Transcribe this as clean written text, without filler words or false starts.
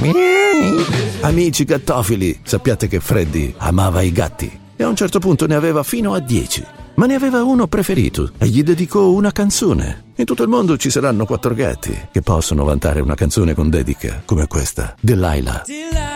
Amici gattofili, sappiate che Freddy amava i gatti e a un certo punto ne aveva fino a 10. Ma ne aveva uno preferito e gli dedicò una canzone. In tutto il mondo ci saranno 4 gatti che possono vantare una canzone con dedica come questa, Delilah.